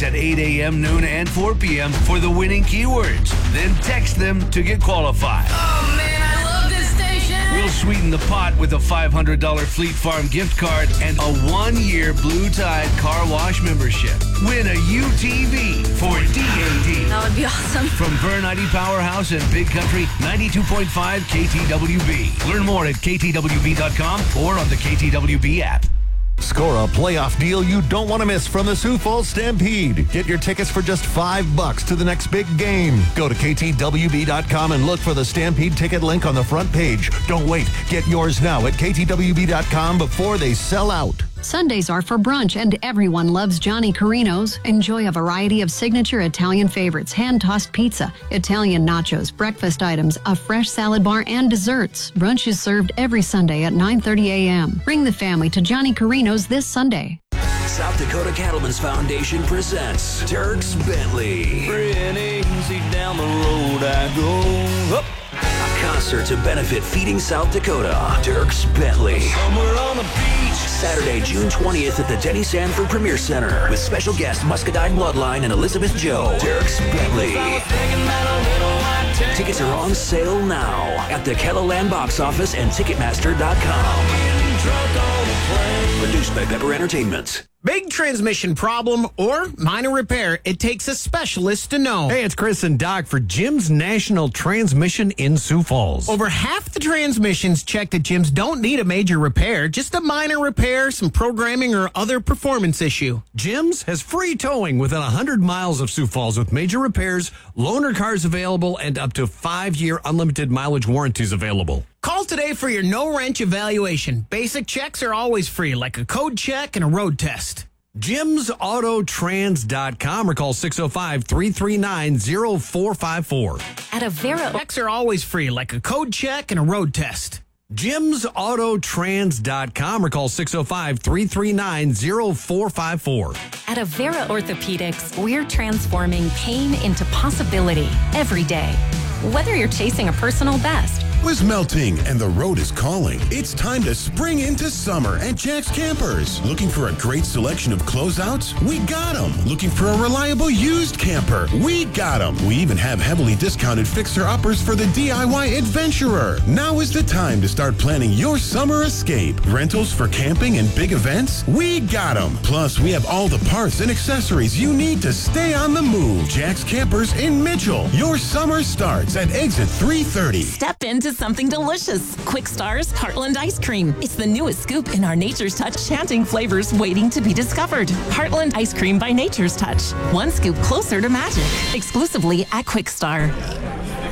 weekdays at 8 a.m., noon, and 4 p.m. for the winning keywords. Then text them to get qualified. Oh, man, I love this station. We'll sweeten the pot with a $500 Fleet Farm gift card and a 1-year Blue Tide car wash membership. Win a UTV for DAD. That would be awesome. From Vern ID Powerhouse and Big Country, 92.5 KTWB. Learn more at ktwb.com or on the KTWB app. Score a playoff deal you don't want to miss from the Sioux Falls Stampede. Get your tickets for just $5 to the next big game. Go to ktwb.com and look for the Stampede ticket link on the front page. Don't wait. Get yours now at ktwb.com before they sell out. Sundays are for brunch, and everyone loves Johnny Carino's. Enjoy a variety of signature Italian favorites, hand-tossed pizza, Italian nachos, breakfast items, a fresh salad bar, and desserts. Brunch is served every Sunday at 9:30 a.m. Bring the family to Johnny Carino's this Sunday. South Dakota Cattlemen's Foundation presents Dierks Bentley. Pretty easy down the road I go. Up. A concert to benefit Feeding South Dakota. Dierks Bentley. Somewhere on the beach. Saturday, June 20th at the Denny Sanford Premier Center with special guest Muscadine Bloodline and Elizabeth Joe. Dierks Bentley. Tickets are on sale now at the Kelloland box office and Ticketmaster.com. Produced by Pepper Entertainment. Big transmission problem or minor repair, it takes a specialist to know. Hey, it's Chris and Doc for Jim's National Transmission in Sioux Falls. Over half the transmissions checked at Jim's don't need a major repair, just a minor repair, some programming, or other performance issue. Jim's has free towing within 100 miles of Sioux Falls with major repairs, loaner cars available, and up to 5-year unlimited mileage warranties available. Call today for your no-wrench evaluation. Basic checks are always free, like a code check and a road test. JimsAutotrans.com or call 605-339-0454. At Avera, checks are always free, like a code check and a road test. JimsAutotrans.com or call 605-339-0454. At Avera Orthopedics, we're transforming pain into possibility every day. Whether you're chasing a personal best, was melting and the road is calling. It's time to spring into summer at Jack's Campers. Looking for a great selection of closeouts? We got them. Looking for a reliable used camper? We got them. We even have heavily discounted fixer-uppers for the DIY adventurer. Now is the time to start planning your summer escape. Rentals for camping and big events? We got them. Plus, we have all the parts and accessories you need to stay on the move. Jack's Campers in Mitchell. Your summer starts at exit 330. Step into something delicious. Quick Star's Heartland Ice Cream. It's the newest scoop in our Nature's Touch chanting flavors waiting to be discovered. Heartland Ice Cream by Nature's Touch. One scoop closer to magic. Exclusively at Quick Star.